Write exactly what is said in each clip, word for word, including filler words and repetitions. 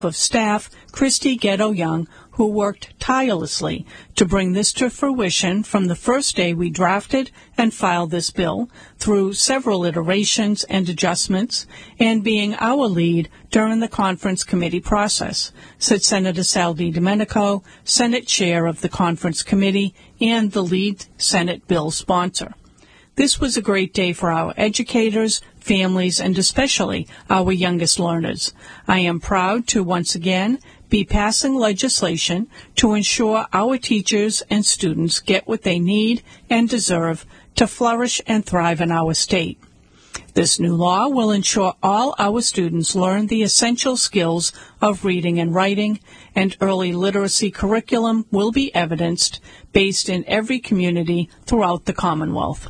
of staff, Christy Ghetto-Young, who worked tirelessly to bring this to fruition from the first day we drafted and filed this bill through several iterations and adjustments, and being our lead during the conference committee process, said Senator Sal DiDomenico, Senate Chair of the Conference Committee and the lead Senate bill sponsor. This was a great day for our educators, families, and especially our youngest learners. I am proud to once again be passing legislation to ensure our teachers and students get what they need and deserve to flourish and thrive in our state. This new law will ensure all our students learn the essential skills of reading and writing, and early literacy curriculum will be evidenced based in every community throughout the Commonwealth.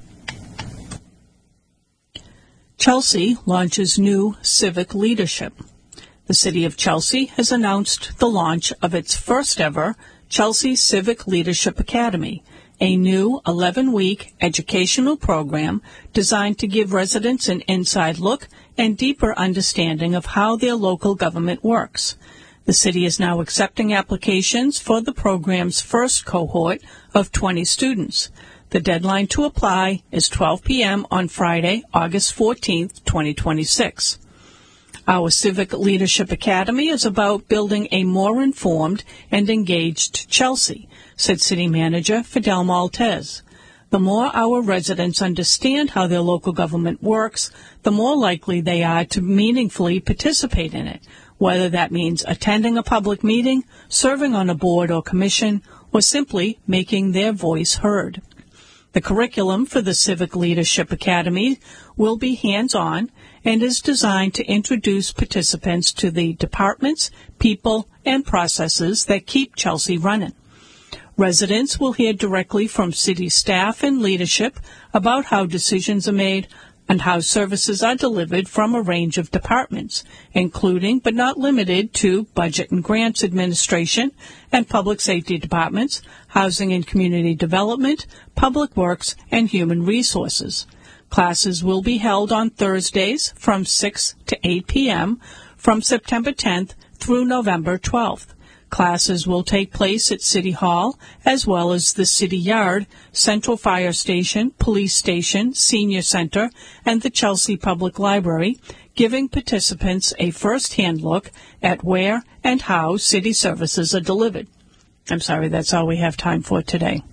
Chelsea launches new civic leadership. The City of Chelsea has announced the launch of its first ever Chelsea Civic Leadership Academy, a new eleven-week educational program designed to give residents an inside look and deeper understanding of how their local government works. The city is now accepting applications for the program's first cohort of twenty students. The deadline to apply is twelve p.m. on Friday, August fourteenth, twenty twenty-six. Our Civic Leadership Academy is about building a more informed and engaged Chelsea, said City Manager Fidel Maltez. The more our residents understand how their local government works, the more likely they are to meaningfully participate in it, whether that means attending a public meeting, serving on a board or commission, or simply making their voice heard. The curriculum for the Civic Leadership Academy will be hands-on and is designed to introduce participants to the departments, people, and processes that keep Chelsea running. Residents will hear directly from city staff and leadership about how decisions are made and how services are delivered from a range of departments, including but not limited to budget and grants administration and public safety departments, housing and community development, public works, and human resources. Classes will be held on Thursdays from six to eight p.m. from September tenth through November twelfth. Classes will take place at City Hall, as well as the City Yard, Central Fire Station, Police Station, Senior Center, and the Chelsea Public Library, giving participants a first-hand look at where and how city services are delivered. I'm sorry, that's all we have time for today.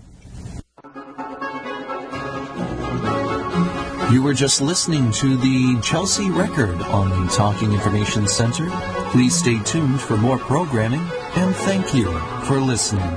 You were just listening to the Chelsea Record on the Talking Information Center. Please stay tuned for more programming, and thank you for listening.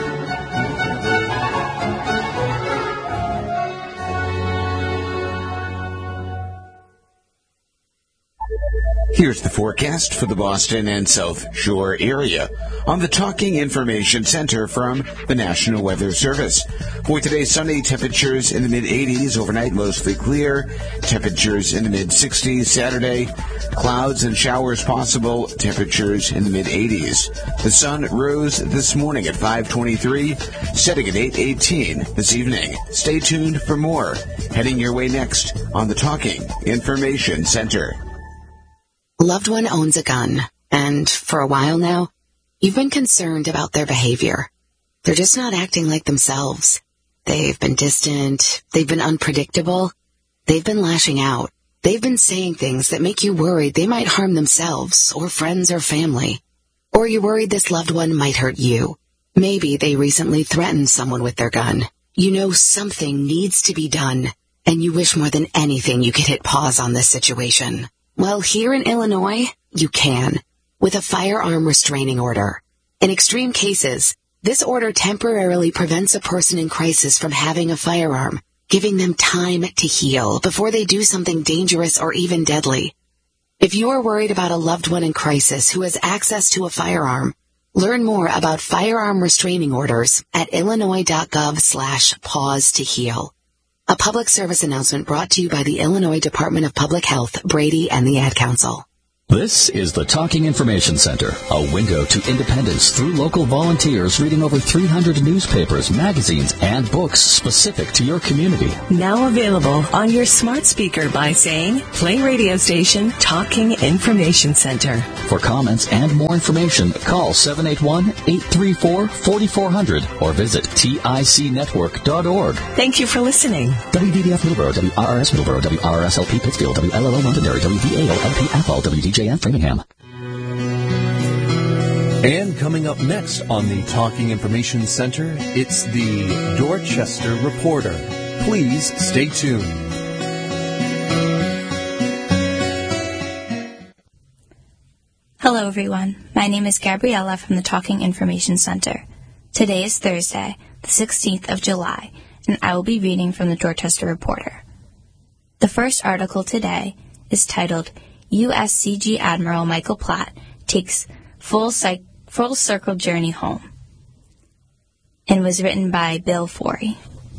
Here's the forecast for the Boston and South Shore area on the Talking Information Center from the National Weather Service. For today, sunny, temperatures in the mid-eighties, overnight mostly clear, temperatures in the mid-sixties. Saturday, clouds and showers possible, temperatures in the mid-eighties. The sun rose this morning at five twenty-three, setting at eight eighteen this evening. Stay tuned for more. Heading your way next on the Talking Information Center. Loved one owns a gun, and for a while now, you've been concerned about their behavior. They're just not acting like themselves. They've been distant, they've been unpredictable, they've been lashing out, they've been saying things that make you worried they might harm themselves or friends or family. Or you're worried this loved one might hurt you. Maybe they recently threatened someone with their gun. You know something needs to be done, and you wish more than anything you could hit pause on this situation. Well, here in Illinois, you can, with a firearm restraining order. In extreme cases, this order temporarily prevents a person in crisis from having a firearm, giving them time to heal before they do something dangerous or even deadly. If you are worried about a loved one in crisis who has access to a firearm, learn more about firearm restraining orders at illinois.gov slash pause to heal. A public service announcement brought to you by the Illinois Department of Public Health, Brady, and the Ad Council. This is the Talking Information Center, a window to independence through local volunteers reading over three hundred newspapers, magazines, and books specific to your community. Now available on your smart speaker by saying, play radio station Talking Information Center. For comments and more information, call seven eight one, eight three four, four four zero zero or visit tic network dot org. Thank you for listening. W D D F Middleborough, W R R S Middleborough, W R R S L P Pittsfield, W L L O Londonderry, W D A O L P Athol, W D J N Framingham. And coming up next on the Talking Information Center, it's the Dorchester Reporter. Please stay tuned. Hello, everyone. My name is Gabriella from the Talking Information Center. Today is Thursday, the sixteenth of July, and I will be reading from the Dorchester Reporter. The first article today is titled, U S C G Admiral Michael Platt Takes Full, Cy- Full Circle Journey Home, and was written by Bill Forey.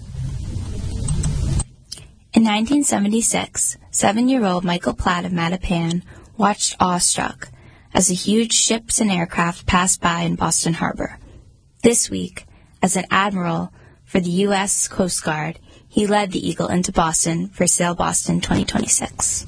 In nineteen seventy-six, seven-year-old Michael Platt of Mattapan watched awestruck as the huge ships and aircraft passed by in Boston Harbor. This week, as an admiral for the U S Coast Guard, he led the Eagle into Boston for Sail Boston twenty twenty-six.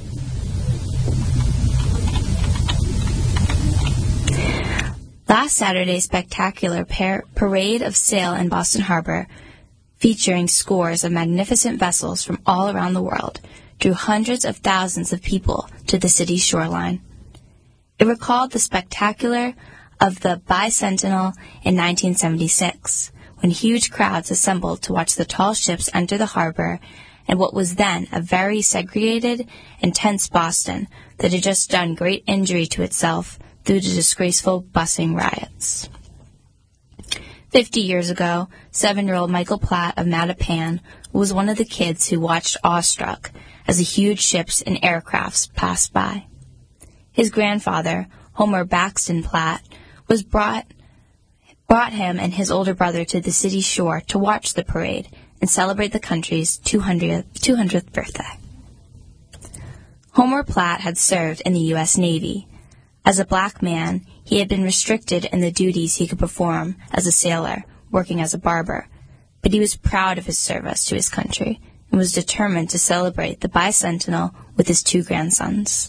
Last Saturday's spectacular par- parade of sail in Boston Harbor, featuring scores of magnificent vessels from all around the world, drew hundreds of thousands of people to the city's shoreline. It recalled the spectacular of the Bicentennial in nineteen seventy-six, when huge crowds assembled to watch the tall ships enter the harbor and what was then a very segregated and tense Boston that had just done great injury to itself through the disgraceful busing riots. Fifty years ago, seven-year-old Michael Platt of Mattapan was one of the kids who watched awestruck as the huge ships and aircrafts passed by. His grandfather, Homer Baxton Platt, was brought brought him and his older brother to the city's shore to watch the parade and celebrate the country's two hundredth birthday. Homer Platt had served in the U S Navy. As a black man, he had been restricted in the duties he could perform as a sailor, working as a barber, but he was proud of his service to his country and was determined to celebrate the bicentennial with his two grandsons.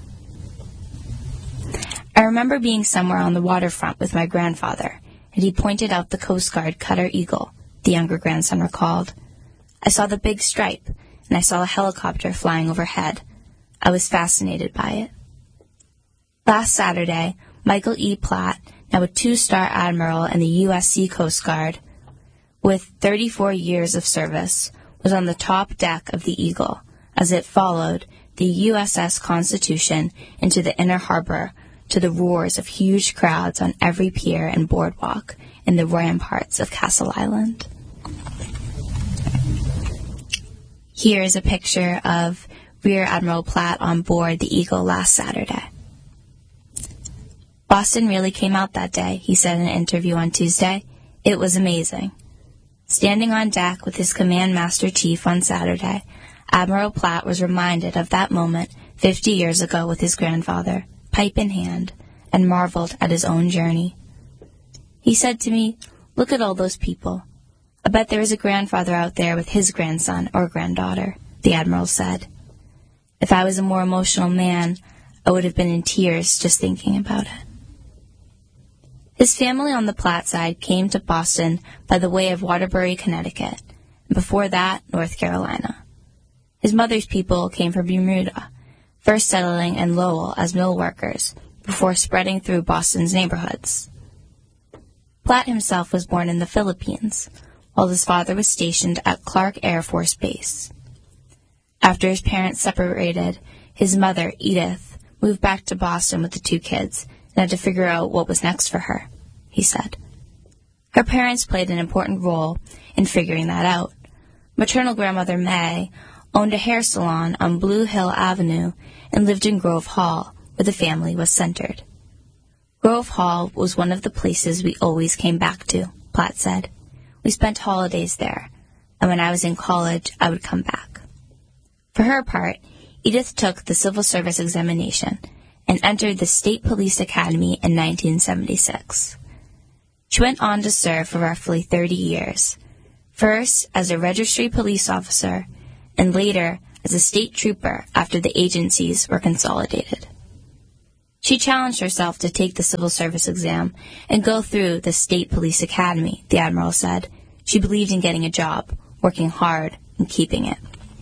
I remember being somewhere on the waterfront with my grandfather, and he pointed out the Coast Guard cutter Eagle, the younger grandson recalled. I saw the big stripe, and I saw a helicopter flying overhead. I was fascinated by it. Last Saturday, Michael E. Platt, now a two-star admiral in the U S Sea Coast Guard, with thirty-four years of service, was on the top deck of the Eagle as it followed the U S S Constitution into the inner harbor to the roars of huge crowds on every pier and boardwalk in the ramparts of Castle Island. Here is a picture of Rear Admiral Platt on board the Eagle last Saturday. Boston really came out that day, he said in an interview on Tuesday. It was amazing. Standing on deck with his Command Master Chief on Saturday, Admiral Platt was reminded of that moment fifty years ago with his grandfather, pipe in hand, and marveled at his own journey. He said to me, "Look at all those people. I bet there is a grandfather out there with his grandson or granddaughter," the Admiral said. If I was a more emotional man, I would have been in tears just thinking about it. His family on the Platt side came to Boston by the way of Waterbury, Connecticut, and before that, North Carolina. His mother's people came from Bermuda, first settling in Lowell as mill workers, before spreading through Boston's neighborhoods. Platt himself was born in the Philippines, while his father was stationed at Clark Air Force Base. After his parents separated, his mother, Edith, moved back to Boston with the two kids and had to figure out what was next for her, he said. Her parents played an important role in figuring that out. Maternal grandmother May owned a hair salon on Blue Hill Avenue and lived in Grove Hall, where the family was centered. Grove Hall was one of the places we always came back to, Platt said. We spent holidays there, and when I was in college, I would come back. For her part, Edith took the civil service examination and entered the State Police Academy in nineteen seventy-six. She went on to serve for roughly thirty years, first as a registry police officer and later as a state trooper after the agencies were consolidated. She challenged herself to take the civil service exam and go through the State Police Academy, the Admiral said. She believed in getting a job, working hard, and keeping it.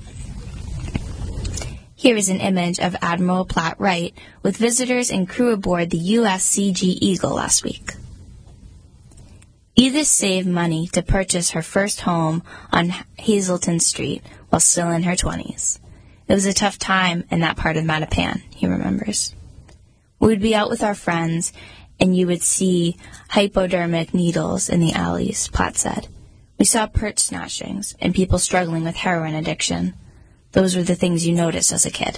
Here is an image of Admiral Platt Wright with visitors and crew aboard the U S C G Eagle last week. Edith saved money to purchase her first home on Hazelton Street while still in her twenties. It was a tough time in that part of Mattapan, he remembers. We would be out with our friends, and you would see hypodermic needles in the alleys, Platt said. We saw perch snatchings and people struggling with heroin addiction. Those were the things you noticed as a kid.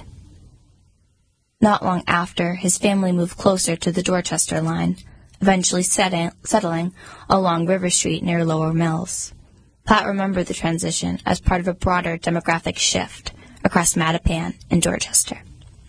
Not long after, his family moved closer to the Dorchester line, eventually setting, settling along River Street near Lower Mills. Platt remembered the transition as part of a broader demographic shift across Mattapan and Dorchester.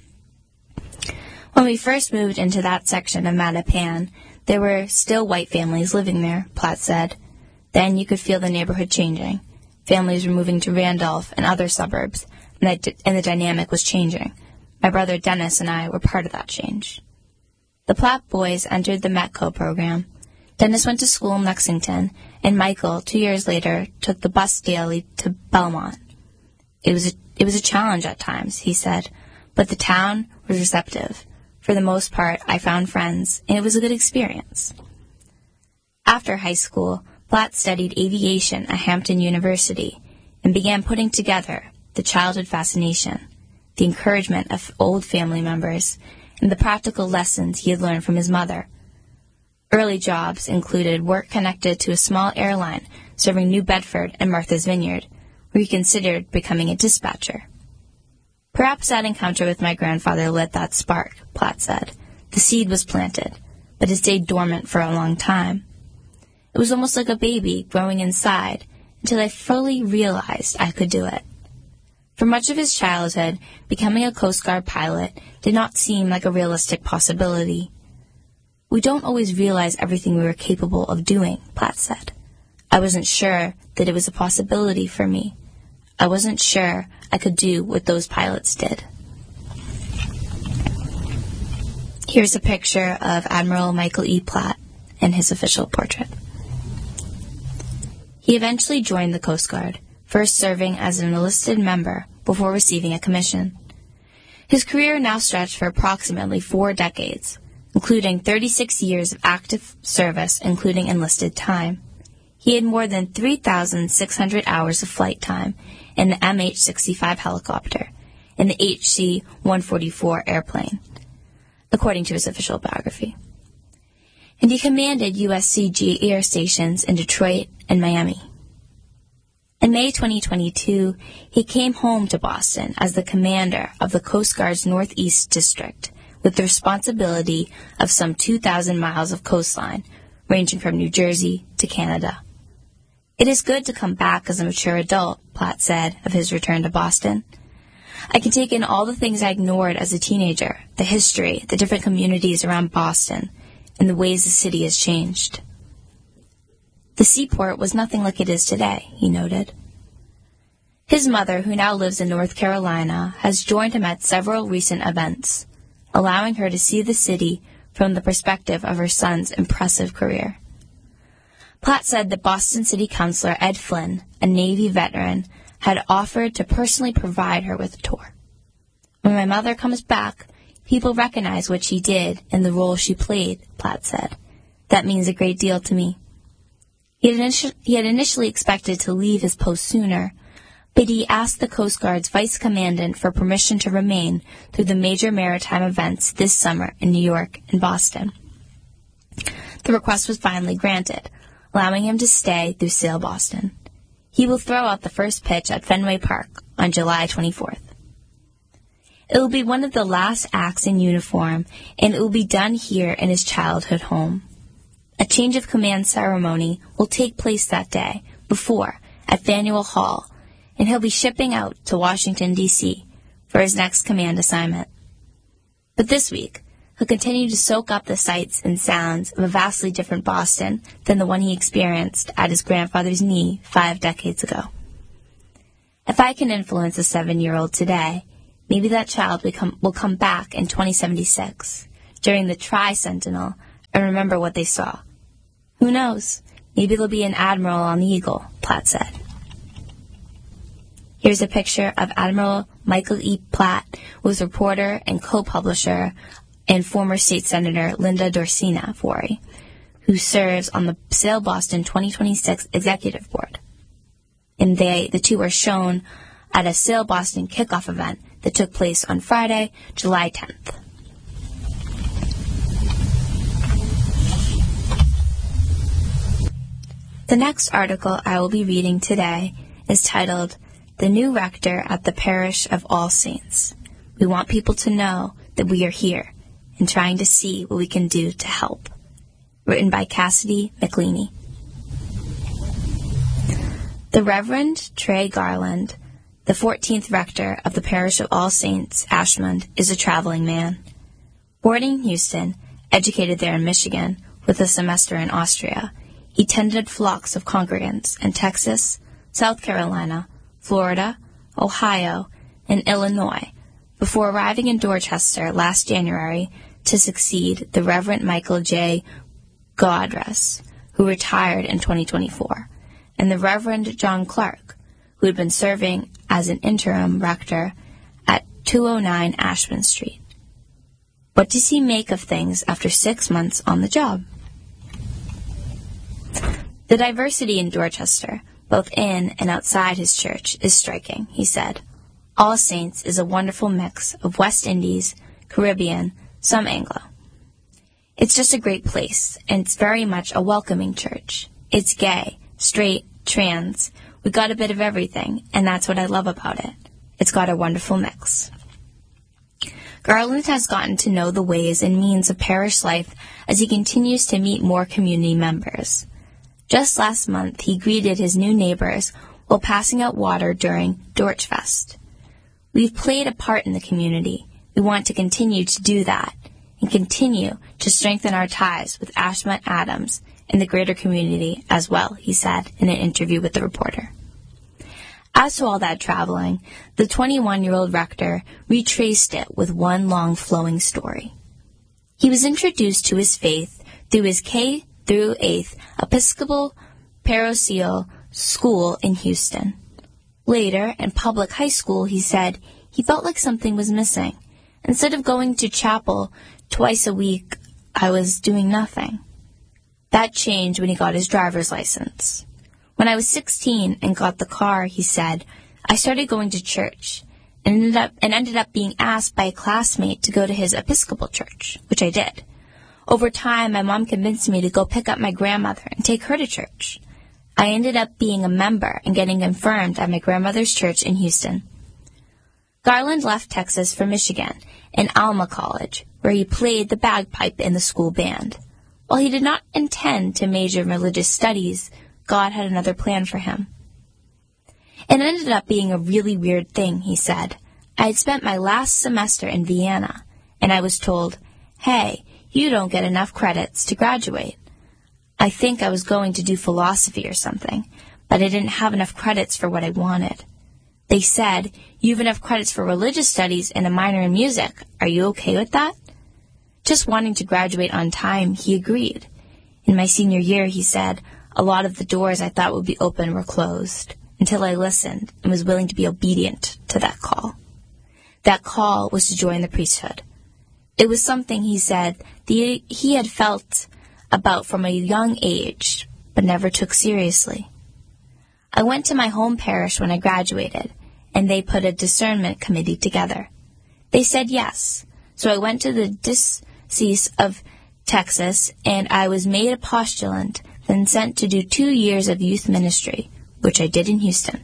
When we first moved into that section of Mattapan, there were still white families living there, Platt said. Then you could feel the neighborhood changing. Families were moving to Randolph and other suburbs, and the, and the dynamic was changing. My brother Dennis and I were part of that change. The Platt boys entered the METCO program. Dennis went to school in Lexington, and Michael, two years later, took the bus daily to Belmont. It was a, it was a challenge at times, he said, but the town was receptive. For the most part, I found friends, and it was a good experience. After high school, Platt studied aviation at Hampton University and began putting together the childhood fascination, the encouragement of old family members, and the practical lessons he had learned from his mother. Early jobs included work connected to a small airline serving New Bedford and Martha's Vineyard, where he considered becoming a dispatcher. Perhaps that encounter with my grandfather lit that spark, Platt said. The seed was planted, but it stayed dormant for a long time. It was almost like a baby growing inside until I fully realized I could do it. For much of his childhood, becoming a Coast Guard pilot did not seem like a realistic possibility. We don't always realize everything we were capable of doing, Platt said. I wasn't sure that it was a possibility for me. I wasn't sure I could do what those pilots did. Here's a picture of Admiral Michael E. Platt in his official portrait. He eventually joined the Coast Guard, first serving as an enlisted member before receiving a commission. His career now stretched for approximately four decades, including thirty-six years of active service, including enlisted time. He had more than three thousand six hundred hours of flight time in the M H sixty-five helicopter and the H C one forty-four airplane, according to his official biography. And he commanded U S C G air stations in Detroit and Miami. In May twenty twenty-two, he came home to Boston as the commander of the Coast Guard's Northeast District, with the responsibility of some two thousand miles of coastline, ranging from New Jersey to Canada. It is good to come back as a mature adult, Platt said of his return to Boston. I can take in all the things I ignored as a teenager, the history, the different communities around Boston, and the ways the city has changed. The seaport was nothing like it is today, he noted. His mother, who now lives in North Carolina, has joined him at several recent events, allowing her to see the city from the perspective of her son's impressive career. Platt said that Boston City Councilor Ed Flynn, a Navy veteran, had offered to personally provide her with a tour. When my mother comes back, people recognize what she did and the role she played, Platt said. That means a great deal to me. He had, initi- he had initially expected to leave his post sooner, but he asked the Coast Guard's vice commandant for permission to remain through the major maritime events this summer in New York and Boston. The request was finally granted, allowing him to stay through Sail Boston. He will throw out the first pitch at Fenway Park on July twenty-fourth. It will be one of the last acts in uniform, and it will be done here in his childhood home. A change of command ceremony will take place that day, before, at Faneuil Hall, and he'll be shipping out to Washington, D C for his next command assignment. But this week, He'll continue to soak up the sights and sounds of a vastly different Boston than the one he experienced at his grandfather's knee five decades ago. If I can influence a seven-year-old today, maybe that child will come, will come back in twenty seventy-six during the Tri-Centennial and remember what they saw. Who knows? Maybe there'll be an admiral on the Eagle, Platt said. Here's a picture of Admiral Michael E. Platt with reporter and co-publisher and former state senator Linda Dorsina Forey, who serves on the Sail Boston twenty twenty-six Executive Board. And they, the two are shown at a Sail Boston kickoff event that took place on Friday, July tenth. The next article I will be reading today is titled, "The New Rector at the Parish of All Saints. We want people to know that we are here and trying to see what we can do to help." Written by Cassidy McLeany. The Reverend Trey Garland, the fourteenth rector of the Parish of All Saints, Ashmond, is a traveling man. Born in Houston, educated there in Michigan, with a semester in Austria, he tended flocks of congregants in Texas, South Carolina, Florida, Ohio, and Illinois before arriving in Dorchester last January to succeed the Reverend Michael J. Godress, who retired in twenty twenty-four, and the Reverend John Clark, who had been serving as an interim rector at two oh nine Ashman Street. What does he make of things after six months on the job? The diversity in Dorchester, both in and outside his church, is striking, he said. All Saints is a wonderful mix of West Indies, Caribbean, some Anglo. It's just a great place, and it's very much a welcoming church. It's gay, straight, trans. We got a bit of everything, and that's what I love about it. It's got a wonderful mix. Garland has gotten to know the ways and means of parish life as he continues to meet more community members. Just last month, he greeted his new neighbors while passing out water during Dorchfest. We've played a part in the community. We want to continue to do that and continue to strengthen our ties with Ashmont Adams and the greater community as well, he said in an interview with the reporter. As to all that traveling, the twenty-one-year-old rector retraced it with one long flowing story. He was introduced to his faith through his K through eighth Episcopal Parochial School in Houston. Later, in public high school, he said he felt like something was missing. Instead of going to chapel twice a week, I was doing nothing. That changed when he got his driver's license. When I was sixteen and got the car, he said, I started going to church and ended up, and ended up being asked by a classmate to go to his Episcopal church, which I did. Over time, my mom convinced me to go pick up my grandmother and take her to church. I ended up being a member and getting confirmed at my grandmother's church in Houston. Garland left Texas for Michigan and Alma College, where he played the bagpipe in the school band. While he did not intend to major in religious studies, God had another plan for him. It ended up being a really weird thing, he said. I had spent my last semester in Vienna, and I was told, hey, you don't get enough credits to graduate. I think I was going to do philosophy or something, but I didn't have enough credits for what I wanted. They said, you have enough credits for religious studies and a minor in music. Are you okay with that? Just wanting to graduate on time, he agreed. In my senior year, he said, a lot of the doors I thought would be open were closed, until I listened and was willing to be obedient to that call. That call was to join the priesthood. It was something, he said, that he had felt about from a young age, but never took seriously. I went to my home parish when I graduated, and they put a discernment committee together. They said yes, so I went to the Diocese of Texas, and I was made a postulant, then sent to do two years of youth ministry, which I did in Houston.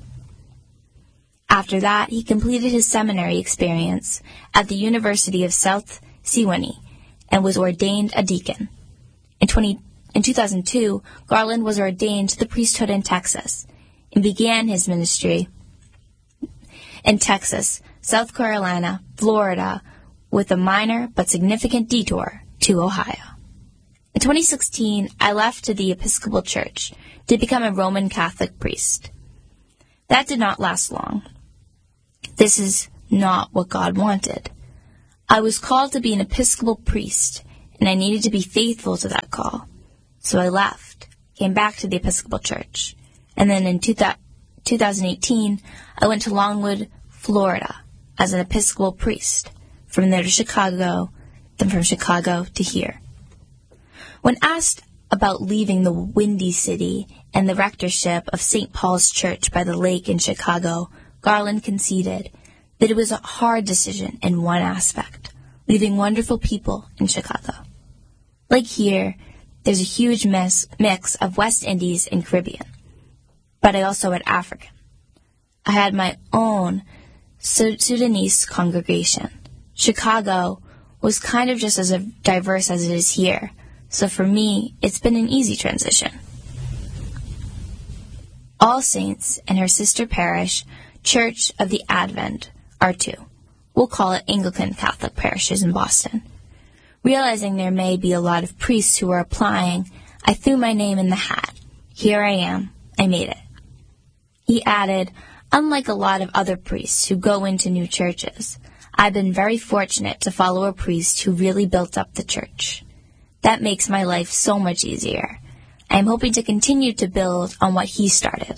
After that, he completed his seminary experience at the University of South Sewanee and was ordained a deacon. In, twenty, in two thousand two, Garland was ordained to the priesthood in Texas and began his ministry in Texas, South Carolina, Florida, with a minor but significant detour to Ohio. In twenty sixteen, I left to the Episcopal Church to become a Roman Catholic priest. That did not last long. This is not what God wanted. I was called to be an Episcopal priest, and I needed to be faithful to that call. So I left, came back to the Episcopal Church, and then in two thousand eighteen, I went to Longwood, Florida, as an Episcopal priest, from there to Chicago, then from Chicago to here. When asked about leaving the Windy City and the rectorship of Saint Paul's Church by the lake in Chicago, Garland conceded that it was a hard decision in one aspect, leaving wonderful people in Chicago. Like here, there's a huge mix, mix of West Indies and Caribbean, but I also had African. I had my own Sudanese congregation. Chicago was kind of just as diverse as it is here, so for me, it's been an easy transition. All Saints and her sister parish, Church of the Advent, are two. We'll call it Anglican Catholic parishes in Boston. Realizing there may be a lot of priests who are applying, I threw my name in the hat. Here I am. I made it. He added, unlike a lot of other priests who go into new churches, I've been very fortunate to follow a priest who really built up the church. That makes my life so much easier. I am hoping to continue to build on what he started.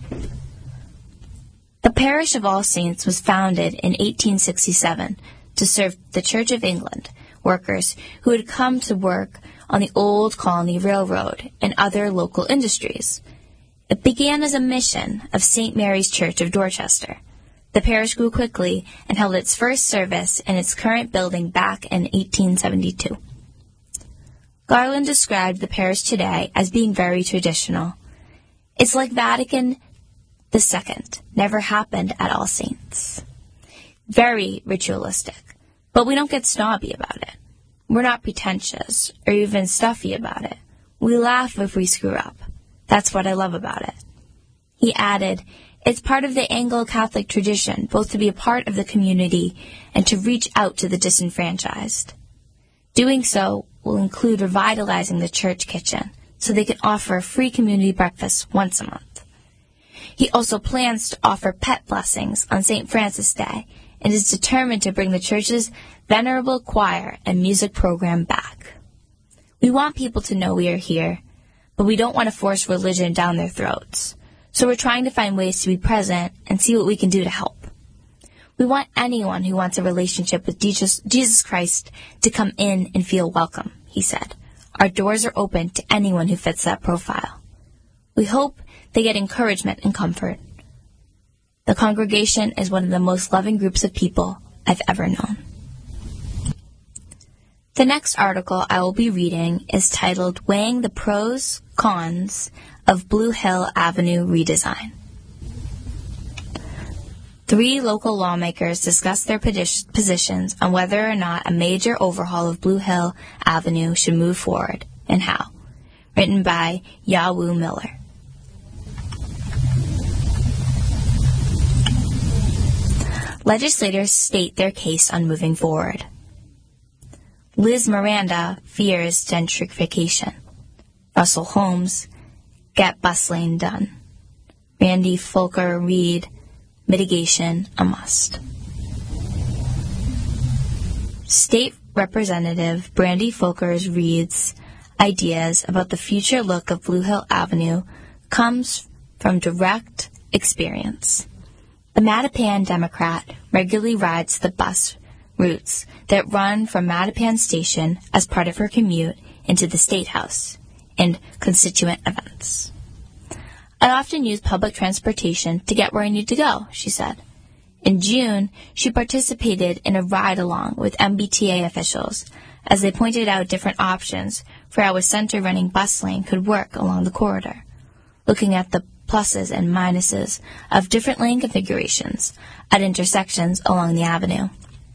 The parish of All Saints was founded in eighteen sixty-seven to serve the Church of England workers who had come to work on the Old Colony Railroad and other local industries. It began as a mission of Saint Mary's Church of Dorchester. The parish grew quickly and held its first service in its current building back in eighteen seventy-two. Garland described the parish today as being very traditional. It's like Vatican the Second never happened at All Saints. Very ritualistic, but we don't get snobby about it. We're not pretentious or even stuffy about it. We laugh if we screw up. That's what I love about it. He added, it's part of the Anglo-Catholic tradition both to be a part of the community and to reach out to the disenfranchised. Doing so will include revitalizing the church kitchen so they can offer a free community breakfast once a month. He also plans to offer pet blessings on Saint Francis Day and is determined to bring the church's venerable choir and music program back. We want people to know we are here, but we don't want to force religion down their throats. So we're trying to find ways to be present and see what we can do to help. We want anyone who wants a relationship with Jesus, Jesus Christ to come in and feel welcome, he said. Our doors are open to anyone who fits that profile. We hope they get encouragement and comfort. The congregation is one of the most loving groups of people I've ever known. The next article I will be reading is titled Weighing the Pros, Cons of Blue Hill Avenue Redesign. Three local lawmakers discussed their positions on whether or not a major overhaul of Blue Hill Avenue should move forward, and how. Written by Yawu Miller. Legislators state their case on moving forward. Liz Miranda fears gentrification. Russell Holmes, get bus lane done. Randy Folker Reed, mitigation a must. State Representative Brandy Folker Reed's ideas about the future look of Blue Hill Avenue comes from direct experience. The Mattapan Democrat regularly rides the bus routes that run from Mattapan Station as part of her commute into the State House and constituent events. I often use public transportation to get where I need to go, she said. In June, she participated in a ride-along with M B T A officials as they pointed out different options for how a center-running bus lane could work along the corridor, looking at the pluses and minuses of different lane configurations at intersections along the avenue.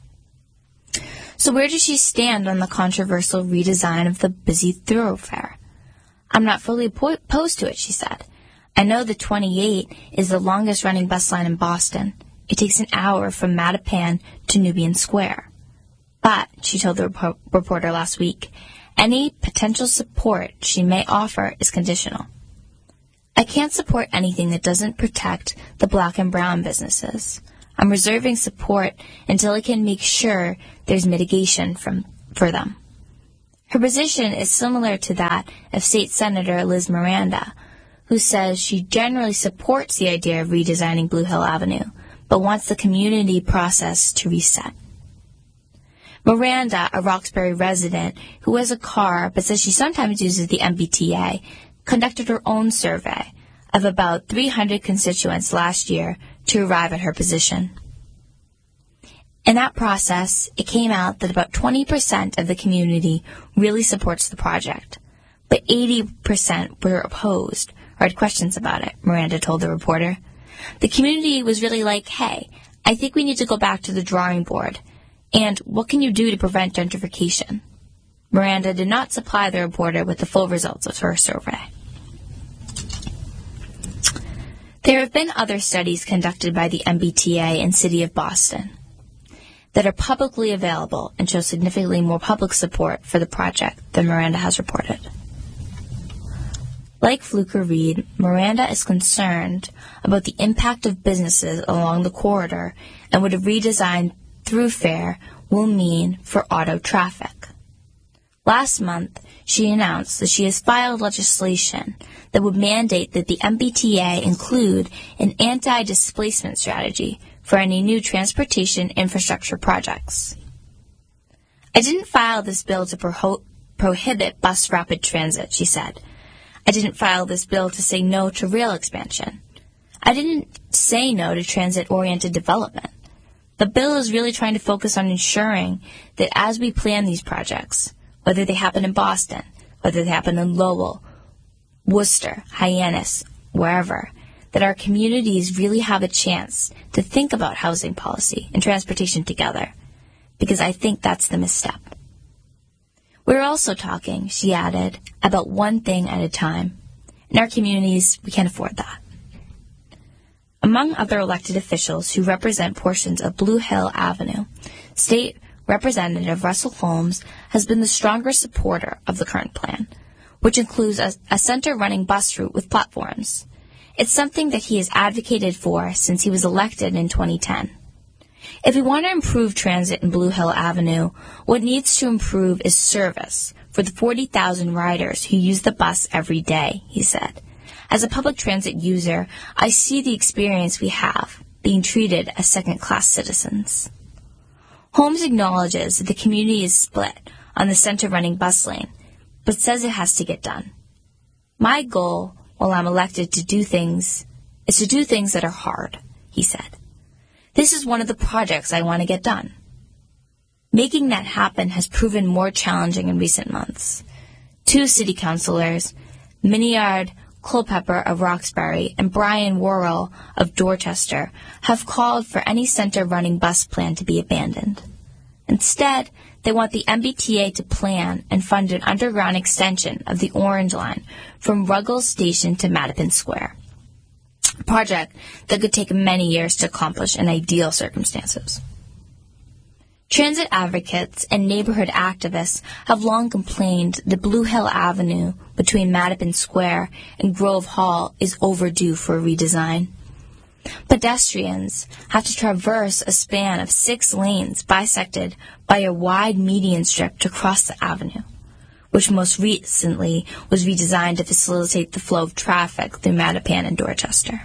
So where does she stand on the controversial redesign of the busy thoroughfare? I'm not fully opposed to it, she said. I know the twenty-eight is the longest-running bus line in Boston. It takes an hour from Mattapan to Nubian Square. But, she told the rep- reporter last week, any potential support she may offer is conditional. I can't support anything that doesn't protect the black and brown businesses. I'm reserving support until I can make sure there's mitigation from for them. Her position is similar to that of State Senator Liz Miranda, who says she generally supports the idea of redesigning Blue Hill Avenue, but wants the community process to reset. Miranda, a Roxbury resident who has a car but says she sometimes uses the M B T A, conducted her own survey of about three hundred constituents last year to arrive at her position. In that process, it came out that about twenty percent of the community really supports the project, but eighty percent were opposed or had questions about it, Miranda told the reporter. The community was really like, hey, I think we need to go back to the drawing board. And what can you do to prevent gentrification? Miranda did not supply the reporter with the full results of her survey. There have been other studies conducted by the M B T A and City of Boston that are publicly available and show significantly more public support for the project than Miranda has reported. Like Fluker Reed, Miranda is concerned about the impact of businesses along the corridor and what a redesigned throughfare will mean for auto traffic. Last month, she announced that she has filed legislation that would mandate that the M B T A include an anti-displacement strategy for any new transportation infrastructure projects. I didn't file this bill to pro- prohibit bus rapid transit, she said. I didn't file this bill to say no to rail expansion. I didn't say no to transit-oriented development. The bill is really trying to focus on ensuring that as we plan these projects, whether they happen in Boston, whether they happen in Lowell, Worcester, Hyannis, wherever, that our communities really have a chance to think about housing policy and transportation together, because I think that's the misstep. We're also talking, she added, about one thing at a time. In our communities, we can't afford that. Among other elected officials who represent portions of Blue Hill Avenue, State Representative Russell Holmes has been the strongest supporter of the current plan, which includes a, a center-running bus route with platforms. It's something that he has advocated for since he was elected in twenty ten. If we want to improve transit in Blue Hill Avenue, what needs to improve is service for the forty thousand riders who use the bus every day, he said. As a public transit user, I see the experience we have being treated as second-class citizens. Holmes acknowledges that the community is split on the center-running bus lane, but says it has to get done. My goal, while I'm elected to do things, is to do things that are hard, he said. This is one of the projects I want to get done. Making that happen has proven more challenging in recent months. Two city councilors, Miniard Culpepper of Roxbury and Brian Worrell of Dorchester, have called for any center-running bus plan to be abandoned. Instead, they want the M B T A to plan and fund an underground extension of the Orange Line from Ruggles Station to Mattapan Square, a project that could take many years to accomplish in ideal circumstances. Transit advocates and neighborhood activists have long complained that Blue Hill Avenue between Mattapan Square and Grove Hall is overdue for a redesign. Pedestrians have to traverse a span of six lanes bisected by a wide median strip to cross the avenue, which most recently was redesigned to facilitate the flow of traffic through Mattapan and Dorchester.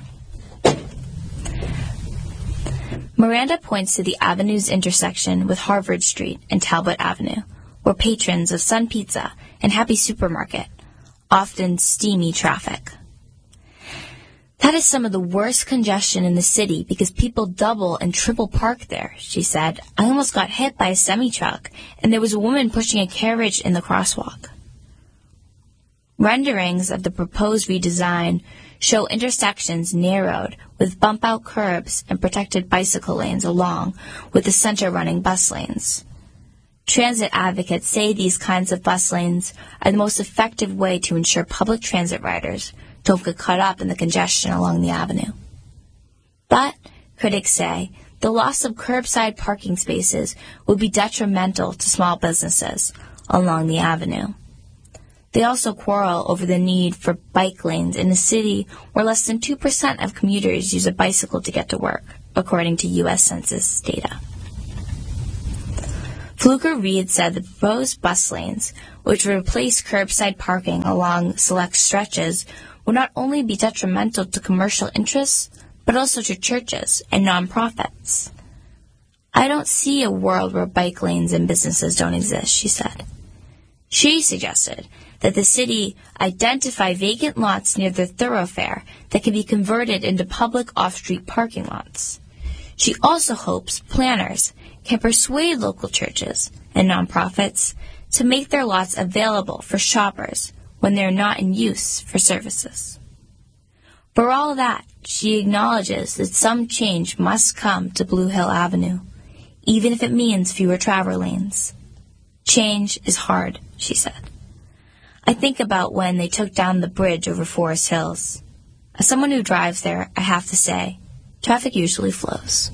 Miranda points to the avenue's intersection with Harvard Street and Talbot Avenue, where patrons of Sun Pizza and Happy Supermarket often steamy traffic. That is some of the worst congestion in the city because people double and triple park there, she said. I almost got hit by a semi-truck, and there was a woman pushing a carriage in the crosswalk. Renderings of the proposed redesign show intersections narrowed with bump-out curbs and protected bicycle lanes along with the center-running bus lanes. Transit advocates say these kinds of bus lanes are the most effective way to ensure public transit riders don't get caught up in the congestion along the avenue. But critics say the loss of curbside parking spaces would be detrimental to small businesses along the avenue. They also quarrel over the need for bike lanes in a city where less than two percent of commuters use a bicycle to get to work, according to U S Census data. Fluker Reed said the proposed bus lanes, which would replace curbside parking along select stretches, would not only be detrimental to commercial interests, but also to churches and nonprofits. I don't see a world where bike lanes and businesses don't exist, she said. She suggested that the city identify vacant lots near the thoroughfare that can be converted into public off-street parking lots. She also hopes planners can persuade local churches and nonprofits to make their lots available for shoppers when they're not in use for services. For all that, she acknowledges that some change must come to Blue Hill Avenue, even if it means fewer travel lanes. Change is hard, she said. I think about when they took down the bridge over Forest Hills. As someone who drives there, I have to say, traffic usually flows.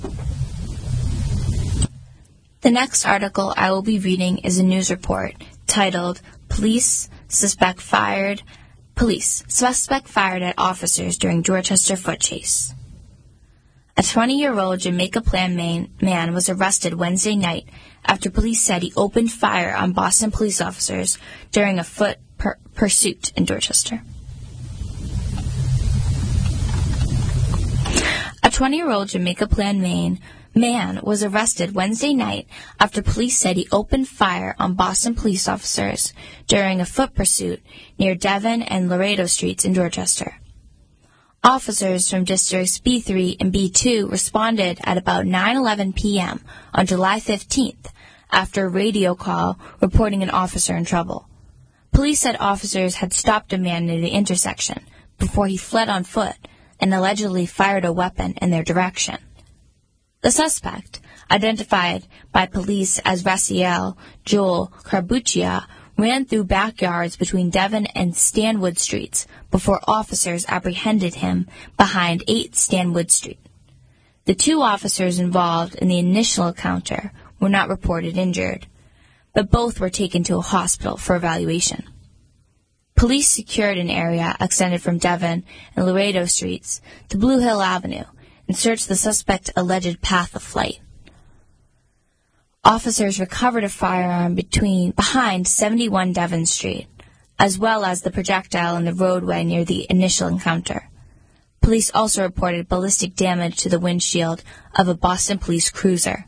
The next article I will be reading is a news report titled Police Suspect Fired Police Suspect Fired at Officers During Dorchester Foot Chase. A twenty-year-old Jamaica Plain man was arrested Wednesday night after police said he opened fire on Boston police officers during a foot per- pursuit in Dorchester. A twenty-year-old Jamaica Plain, Maine man was arrested Wednesday night after police said he opened fire on Boston police officers during a foot pursuit near Devon and Laredo Streets in Dorchester. Officers from Districts B three and B two responded at about nine eleven p.m. on July fifteenth after a radio call reporting an officer in trouble. Police said officers had stopped a man near the intersection before he fled on foot and allegedly fired a weapon in their direction. The suspect, identified by police as Raciel Joel Carbuccia, ran through backyards between Devon and Stanwood Streets before officers apprehended him behind eight Stanwood Street. The two officers involved in the initial encounter were not reported injured, but both were taken to a hospital for evaluation. Police secured an area extended from Devon and Laredo Streets to Blue Hill Avenue and searched the suspect's alleged path of flight. Officers recovered a firearm between behind seventy-one Devon Street, as well as the projectile in the roadway near the initial encounter. Police also reported ballistic damage to the windshield of a Boston police cruiser.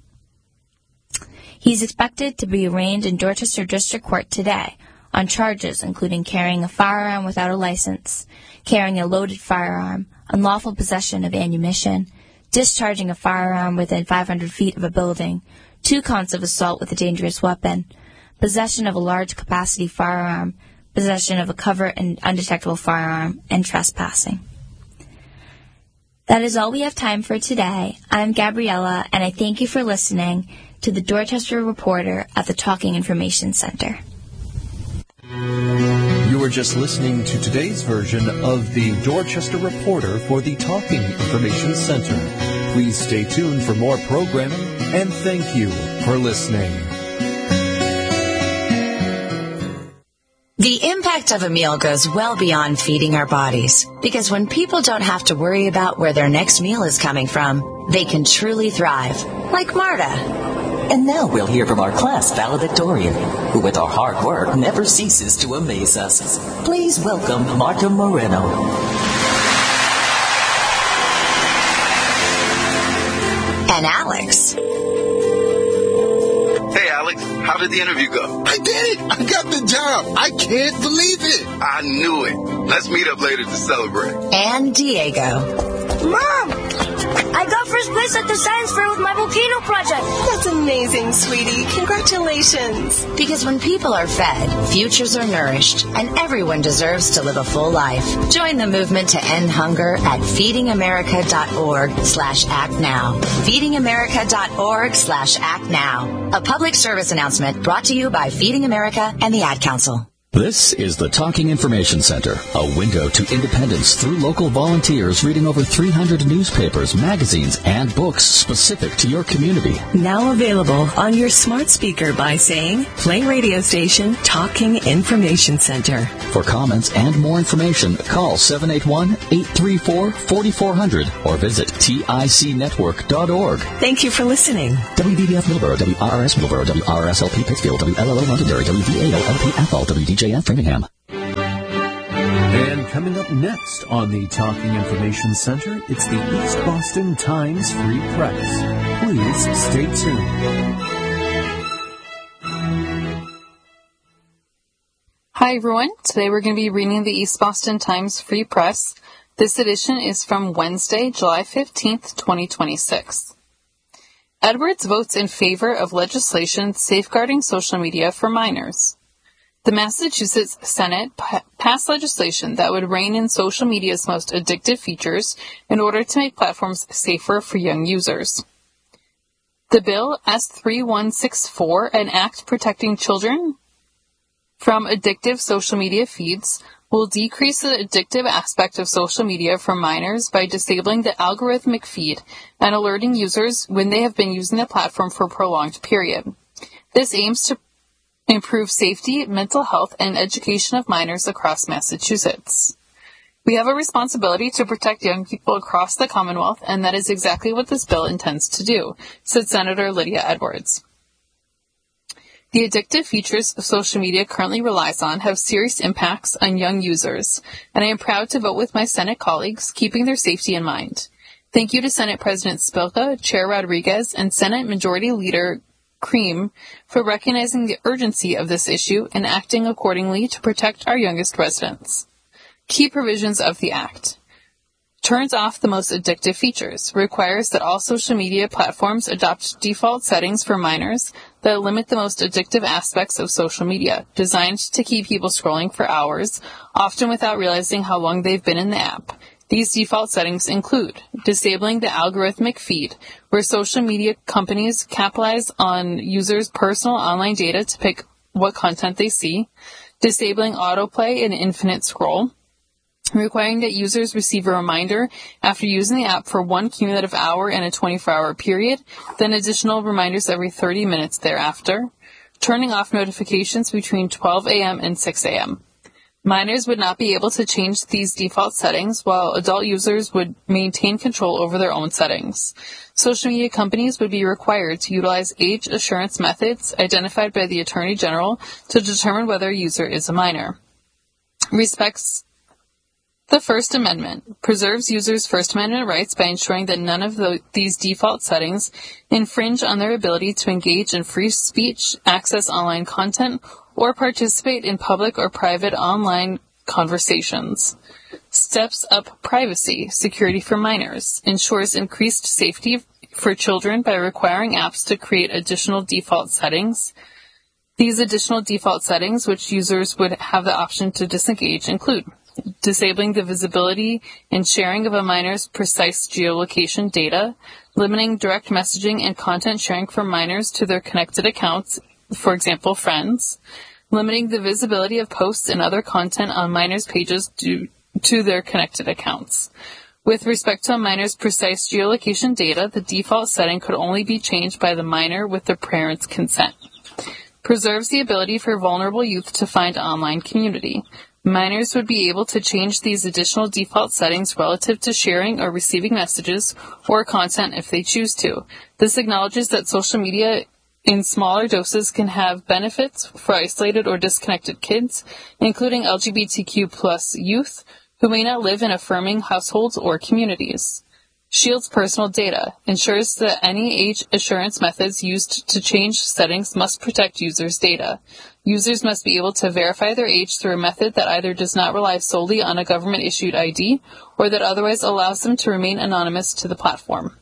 He's expected to be arraigned in Dorchester District Court today on charges including carrying a firearm without a license, carrying a loaded firearm, unlawful possession of ammunition, discharging a firearm within five hundred feet of a building, two counts of assault with a dangerous weapon, possession of a large-capacity firearm, possession of a covert and undetectable firearm, and trespassing. That is all we have time for today. I'm Gabriella, and I thank you for listening to the Dorchester Reporter at the Talking Information Center. You were just listening to today's version of the Dorchester Reporter for the Talking Information Center. Please stay tuned for more programming, and thank you for listening. The impact of a meal goes well beyond feeding our bodies, because when people don't have to worry about where their next meal is coming from, they can truly thrive, like Marta. And now we'll hear from our class valedictorian, who with our hard work never ceases to amaze us. Please welcome Marta Moreno. And Alex. Hey, Alex, how did the interview go? I did it! I got the job! I can't believe it! I knew it. Let's meet up later to celebrate. And Diego. Mom! I got first place at the science fair with my volcano project. That's amazing, sweetie. Congratulations. Because when people are fed, futures are nourished, and everyone deserves to live a full life. Join the movement to end hunger at feedingamerica.org slash act now. feedingamerica.org slash act now. A public service announcement brought to you by Feeding America and the Ad Council. This is the Talking Information Center, a window to independence through local volunteers reading over three hundred newspapers, magazines, and books specific to your community. Now available on your smart speaker by saying, play radio station Talking Information Center. For comments and more information, call seven eight one, eight three four, four four zero zero or visit tic network dot org. Thank you for listening. W D B F Middleborough, W R R S Middleborough, W R R S L P Pittsfield, W L L O Londonderry, W V A L L P Athol, W D J F Framingham. And coming up next on the Talking Information Center, it's the East Boston Times Free Press. Please stay tuned. Hi everyone, today we're going to be reading the East Boston Times Free Press. This edition is from Wednesday, July fifteenth, twenty twenty-six. Edwards votes in favor of legislation safeguarding social media for minors. The Massachusetts Senate pa- passed legislation that would rein in social media's most addictive features in order to make platforms safer for young users. The bill, S three one six four, an act protecting children from addictive social media feeds, will decrease the addictive aspect of social media for minors by disabling the algorithmic feed and alerting users when they have been using the platform for a prolonged period. This aims to improve safety, mental health, and education of minors across Massachusetts. We have a responsibility to protect young people across the Commonwealth, and that is exactly what this bill intends to do, said Senator Lydia Edwards. The addictive features social media currently relies on have serious impacts on young users, and I am proud to vote with my Senate colleagues, keeping their safety in mind. Thank you to Senate President Spilka, Chair Rodriguez, and Senate Majority Leader Cream for recognizing the urgency of this issue and acting accordingly to protect our youngest residents. Key provisions of the Act. Turns off the most addictive features, requires that all social media platforms adopt default settings for minors that limit the most addictive aspects of social media, designed to keep people scrolling for hours, often without realizing how long they've been in the app. These default settings include disabling the algorithmic feed, where social media companies capitalize on users' personal online data to pick what content they see, disabling autoplay and infinite scroll, requiring that users receive a reminder after using the app for one cumulative hour in a twenty-four hour period, then additional reminders every thirty minutes thereafter, turning off notifications between twelve a.m. and six a.m. Minors would not be able to change these default settings, while adult users would maintain control over their own settings. Social media companies would be required to utilize age assurance methods identified by the Attorney General to determine whether a user is a minor. Respects The First Amendment preserves users' First Amendment rights by ensuring that none of the, these default settings infringe on their ability to engage in free speech, access online content, or participate in public or private online conversations. Steps up privacy, security for minors, ensures increased safety for children by requiring apps to create additional default settings. These additional default settings, which users would have the option to disengage, include disabling the visibility and sharing of a minor's precise geolocation data, limiting direct messaging and content sharing from minors to their connected accounts, for example, friends, limiting the visibility of posts and other content on minors' pages due to their connected accounts. With respect to a minor's precise geolocation data, the default setting could only be changed by the minor with the parent's consent. Preserves the ability for vulnerable youth to find online community. Minors would be able to change these additional default settings relative to sharing or receiving messages or content if they choose to. This acknowledges that social media in smaller doses can have benefits for isolated or disconnected kids, including L G B T Q plus youth, who may not live in affirming households or communities. Shields personal data, ensures that any age assurance methods used to change settings must protect users' data. Users must be able to verify their age through a method that either does not rely solely on a government-issued I D or that otherwise allows them to remain anonymous to the platform.